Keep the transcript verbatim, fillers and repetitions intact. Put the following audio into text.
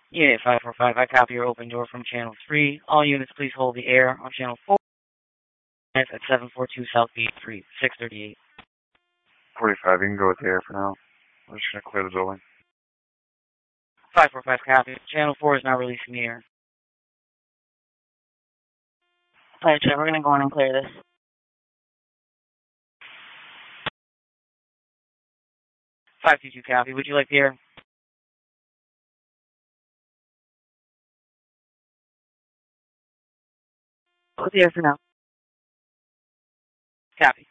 Unit five four five, I copy your open door from Channel three. All units, please hold the air on Channel four at seven four two South Beach Street, six thirty-eight. forty-five, you can go with the air for now. We're just going to clear the building. five four five, copy. Channel four is now releasing the air. Alright, Trey, we're going to go in and clear this. five two two, copy. Would you like the air? With the air for now. Copy.